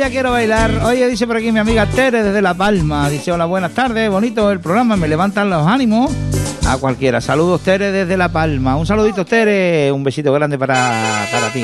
ya quiero bailar. Oye, dice por aquí mi amiga Tere desde La Palma. Dice, hola, buenas tardes, bonito el programa, me levantan los ánimos a cualquiera. Saludos, Tere desde La Palma. Un saludito, Tere, un besito grande para ti.